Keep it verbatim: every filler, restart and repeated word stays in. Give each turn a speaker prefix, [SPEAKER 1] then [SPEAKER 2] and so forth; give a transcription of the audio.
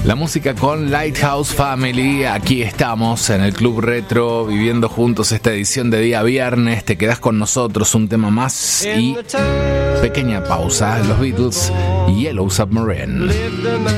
[SPEAKER 1] La música con Lighthouse Family. Aquí estamos en el Club Retro, viviendo juntos esta edición de día viernes. Te quedás con nosotros, un tema más y pequeña pausa. Los Beatles, Yellow Submarine.